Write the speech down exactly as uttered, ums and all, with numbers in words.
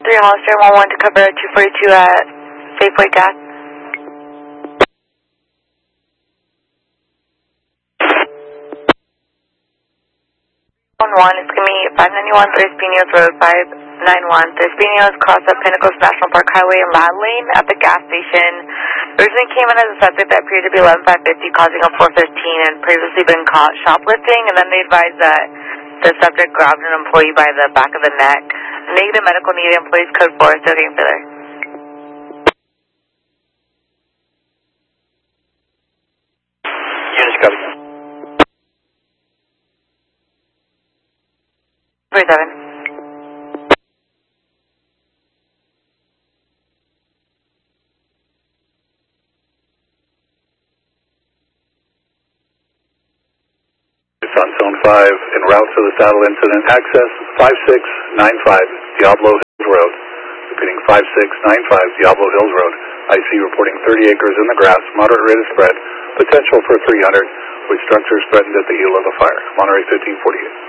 three Hollister, one one to cover two forty-two at Safeway Gas. one one, it's going to be five ninety-one Tres Pinos Road, five ninety-one Tres Pinos, cross up Pinnacles National Park Highway in Lad Lane at the gas station. Originally came in as a subject that appeared to be eleven five fifty, causing a four fifteen, and previously been caught shoplifting, and then they advised that the subject grabbed an employee by the back of the neck. Negative medical needed, employees code four, still getting further. Units copy. forty-seven. It's on zone five, en route to the saddle incident. Access five six nine five Diablo Hills Road. Repeating five six nine five Diablo Hills Road. I C reporting thirty acres in the grass, moderate rate of spread, potential for three hundred, with structures threatened at the heel of the fire. Monterey fifteen forty-eight.